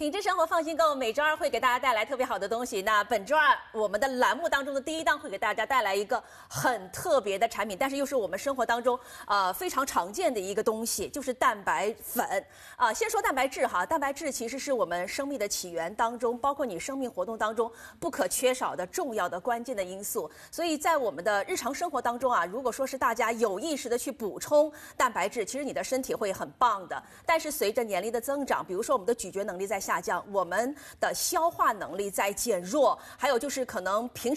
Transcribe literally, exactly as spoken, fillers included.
品质生活放心购，每周二会给大家带来特别好的东西。那本周二我们的栏目当中的第一档会给大家带来一个很特别的产品，但是又是我们生活当中呃非常常见的一个东西，就是蛋白粉啊、呃。先说蛋白质哈，蛋白质其实是我们生命的起源当中，包括你生命活动当中不可缺少的重要的关键的因素。所以在我们的日常生活当中啊，如果说是大家有意识的去补充蛋白质，其实你的身体会很棒的。但是随着年龄的增长，比如说我们的咀嚼能力在下降，我们的消化能力在减弱，还有就是可能平